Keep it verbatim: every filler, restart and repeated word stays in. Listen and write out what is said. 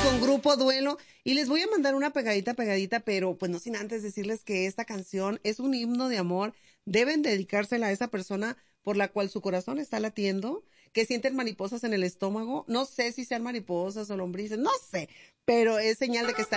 con Grupo Duelo y les voy a mandar una pegadita, pegadita, pero pues no sin antes decirles que esta canción es un himno de amor. Deben dedicársela a esa persona por la cual su corazón está latiendo, que sienten mariposas en el estómago. No sé si sean mariposas o lombrices, no sé, pero es señal de que está